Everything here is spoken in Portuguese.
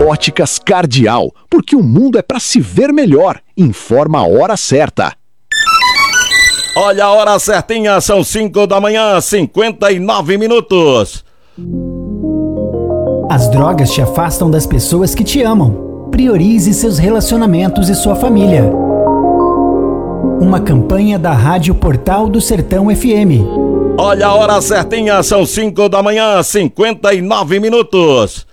Óticas Cardial, porque o mundo é para se ver melhor. Informa a hora certa. Olha a hora certinha, são 5 da manhã, 59 minutos. As drogas te afastam das pessoas que te amam. Priorize seus relacionamentos e sua família. Uma campanha da Rádio Portal do Sertão FM. Olha a hora certinha, são 5 da manhã, 59 minutos.